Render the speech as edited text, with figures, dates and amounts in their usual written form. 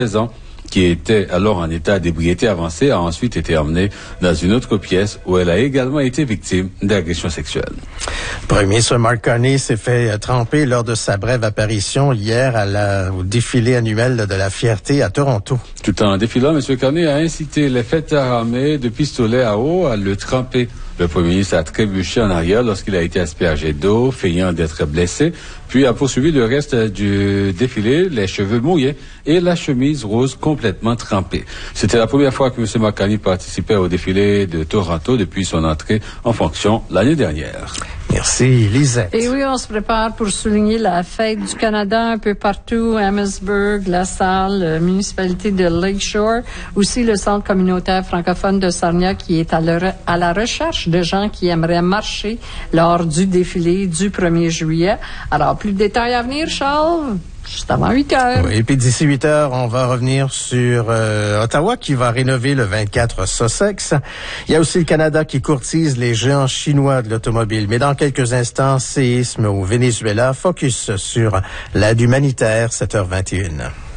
ans, qui était alors en état d'ébriété avancée, a ensuite été emmenée dans une autre pièce où elle a également été victime d'agressions sexuelles. Premier ministre Mark Carney s'est fait tremper lors de sa brève apparition hier au défilé annuel de la fierté à Toronto. Tout en défilant, M. Carney a incité les fêteurs armés de pistolets à eau à le tremper. Le premier ministre a trébuché en arrière lorsqu'il a été aspergé d'eau, feignant d'être blessé, puis a poursuivi le reste du défilé, les cheveux mouillés et la chemise rose complètement trempée. C'était la première fois que M. McCartney participait au défilé de Toronto depuis son entrée en fonction l'année dernière. Merci, Lisette. Et oui, on se prépare pour souligner la fête du Canada un peu partout, Amherstburg, La Salle, la municipalité de Lakeshore, aussi le centre communautaire francophone de Sarnia qui est à la recherche de gens qui aimeraient marcher lors du défilé du 1er juillet. Alors, plus de détails à venir, Charles? Juste avant 8 heures. Oui, et puis d'ici 8 heures, on va revenir sur Ottawa qui va rénover le 24 Sussex. Il y a aussi le Canada qui courtise les géants chinois de l'automobile. Mais dans quelques instants, séisme au Venezuela, focus sur l'aide humanitaire, 7h21.